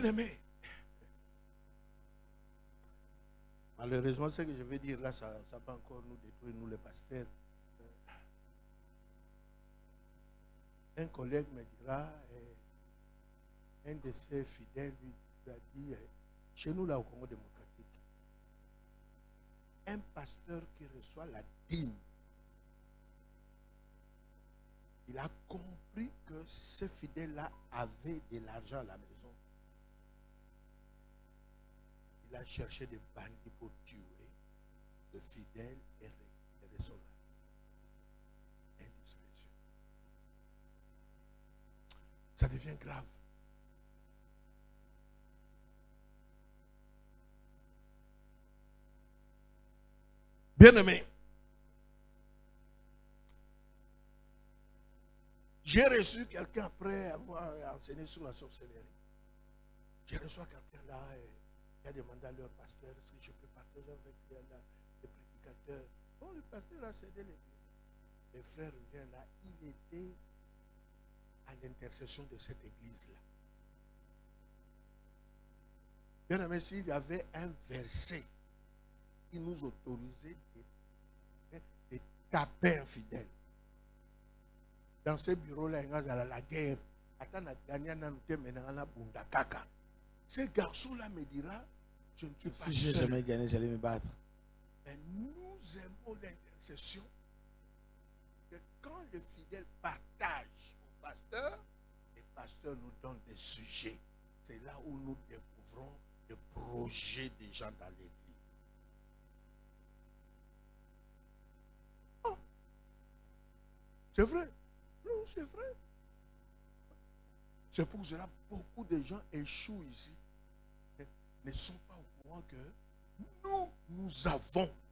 Bien-aimés, malheureusement, ce que je vais dire là, ça va encore nous détruire, nous les pasteurs. Un collègue me dira, un de ses fidèles lui a dit, chez nous là au Congo démocratique, un pasteur qui reçoit la dîme, il a compris que ce fidèle-là avait de l'argent à la maison. Il a cherché des bandits pour tuer le fidèle et recevoir indiscrétion. Ça devient grave. Bien-aimé, j'ai reçu quelqu'un après avoir enseigné sur la sorcellerie. J'ai reçu quelqu'un là qui a demandé à leur pasteur est-ce que je peux partager avec les prédicateurs. Bon, le pasteur a cédé les pieds. Le frère vient là, il était à l'intercession de cette église-là. Bien-aimé, s'il y avait un verset qui nous autorisait de taper un fidèle. Dans ce bureau-là, il y a la guerre. Ce garçon-là me dira, je ne suis pas si je n'ai jamais gagné, j'allais me battre. Mais nous aimons l'intercession. Que quand le fidèle partage au pasteur, le pasteur nous donne des sujets. C'est là où nous découvrons le projet des gens dans l'église. Oh. C'est vrai. Non, c'est vrai. C'est pour cela que beaucoup de gens échouent ici. Ne sont pas au courant que nous avons